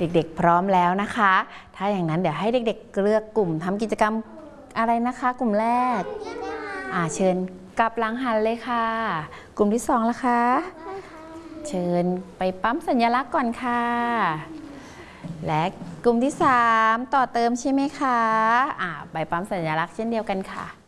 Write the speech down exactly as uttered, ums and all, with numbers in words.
ด็กๆพร้อมแล้วนะคะถ้าอย่างนั้นเดี๋ยวให้เด็กๆเลือกกลุ่มทำกิจกรรมอะไรนะคะกลุ่มแรกอ่าเชิญกลับหลังหันเลยค่ะกลุ่มที่สองล่ะคะเชิญไปปั๊มสัญลักษณ์ก่อนค่ะและกลุ่มที่สามต่อเติมใช่ไหมคะอ่าไปปั๊มสัญลักษณ์เช่นเดียวกันค่ะ